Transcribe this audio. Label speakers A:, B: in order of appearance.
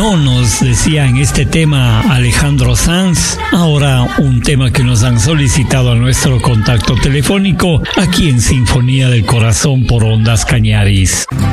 A: no, nos decía en este tema Alejandro Sanz. Ahora un tema que nos han solicitado a nuestro contacto telefónico aquí en Sinfonía del Corazón por Ondas Cañaris.